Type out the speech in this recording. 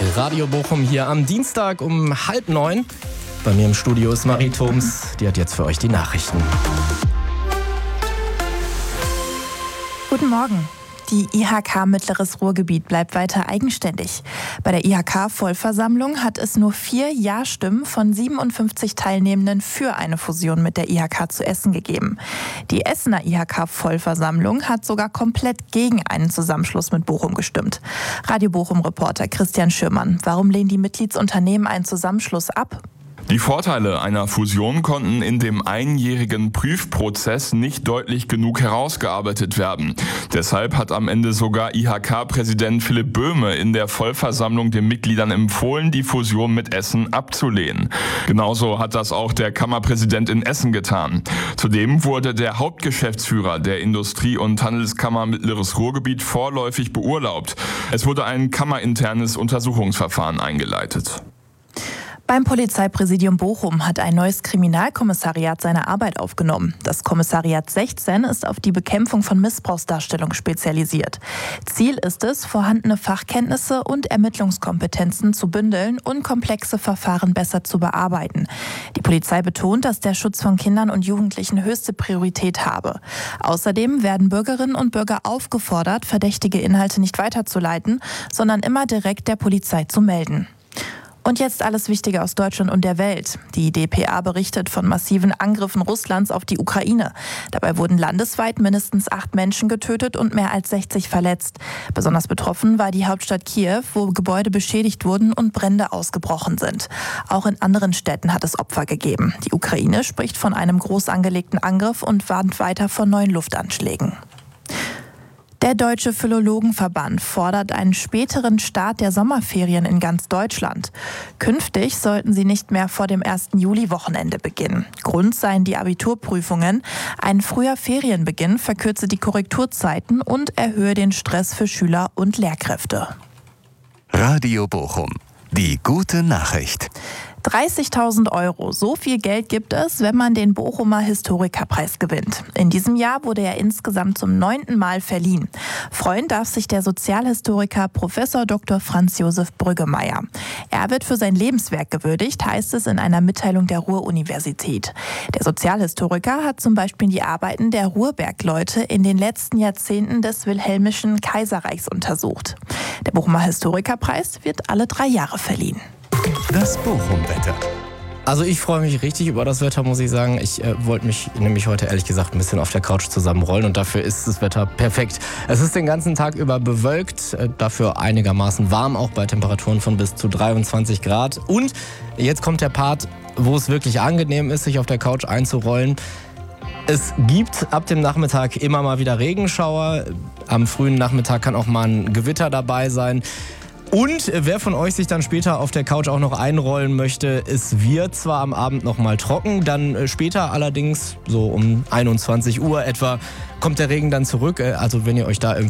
Radio Bochum hier am Dienstag um 8:30. Bei mir im Studio ist Marie Thoms, die hat jetzt für euch die Nachrichten. Guten Morgen. Die IHK Mittleres Ruhrgebiet bleibt weiter eigenständig. Bei der IHK-Vollversammlung hat es nur 4 Ja-Stimmen von 57 Teilnehmenden für eine Fusion mit der IHK zu Essen gegeben. Die Essener IHK-Vollversammlung hat sogar komplett gegen einen Zusammenschluss mit Bochum gestimmt. Radio Bochum-Reporter Christian Schürmann, warum lehnen die Mitgliedsunternehmen einen Zusammenschluss ab? Die Vorteile einer Fusion konnten in dem einjährigen Prüfprozess nicht deutlich genug herausgearbeitet werden. Deshalb hat am Ende sogar IHK-Präsident Philipp Böhme in der Vollversammlung den Mitgliedern empfohlen, die Fusion mit Essen abzulehnen. Genauso hat das auch der Kammerpräsident in Essen getan. Zudem wurde der Hauptgeschäftsführer der Industrie- und Handelskammer Mittleres Ruhrgebiet vorläufig beurlaubt. Es wurde ein kammerinternes Untersuchungsverfahren eingeleitet. Beim Polizeipräsidium Bochum hat ein neues Kriminalkommissariat seine Arbeit aufgenommen. Das Kommissariat 16 ist auf die Bekämpfung von Missbrauchsdarstellung spezialisiert. Ziel ist es, vorhandene Fachkenntnisse und Ermittlungskompetenzen zu bündeln und komplexe Verfahren besser zu bearbeiten. Die Polizei betont, dass der Schutz von Kindern und Jugendlichen höchste Priorität habe. Außerdem werden Bürgerinnen und Bürger aufgefordert, verdächtige Inhalte nicht weiterzuleiten, sondern immer direkt der Polizei zu melden. Und jetzt alles Wichtige aus Deutschland und der Welt. Die dpa berichtet von massiven Angriffen Russlands auf die Ukraine. Dabei wurden landesweit mindestens 8 Menschen getötet und mehr als 60 verletzt. Besonders betroffen war die Hauptstadt Kiew, wo Gebäude beschädigt wurden und Brände ausgebrochen sind. Auch in anderen Städten hat es Opfer gegeben. Die Ukraine spricht von einem groß angelegten Angriff und warnt weiter vor neuen Luftanschlägen. Der Deutsche Philologenverband fordert einen späteren Start der Sommerferien in ganz Deutschland. Künftig sollten sie nicht mehr vor dem 1. Juli-Wochenende beginnen. Grund seien die Abiturprüfungen. Ein früher Ferienbeginn verkürze die Korrekturzeiten und erhöhe den Stress für Schüler und Lehrkräfte. Radio Bochum. Die gute Nachricht. 30.000 €. So viel Geld gibt es, wenn man den Bochumer Historikerpreis gewinnt. In diesem Jahr wurde er insgesamt zum 9. Mal verliehen. Freuen darf sich der Sozialhistoriker Prof. Dr. Franz Josef Brüggemeier. Er wird für sein Lebenswerk gewürdigt, heißt es in einer Mitteilung der Ruhr-Universität. Der Sozialhistoriker hat zum Beispiel die Arbeiten der Ruhrbergleute in den letzten Jahrzehnten des Wilhelmischen Kaiserreichs untersucht. Der Bochumer Historikerpreis wird alle 3 Jahre verliehen. Das Bochum-Wetter. Also ich freue mich richtig über das Wetter, muss ich sagen. Ich wollte mich nämlich heute ehrlich gesagt ein bisschen auf der Couch zusammenrollen und dafür ist das Wetter perfekt. Es ist den ganzen Tag über bewölkt, dafür einigermaßen warm, auch bei Temperaturen von bis zu 23 Grad. Und jetzt kommt der Part, wo es wirklich angenehm ist, sich auf der Couch einzurollen. Es gibt ab dem Nachmittag immer mal wieder Regenschauer. Am frühen Nachmittag kann auch mal ein Gewitter dabei sein. Und wer von euch sich dann später auf der Couch auch noch einrollen möchte, es wird zwar am Abend noch mal trocken, dann später allerdings, so um 21 Uhr etwa, kommt der Regen dann zurück. Also wenn ihr euch da irgendwie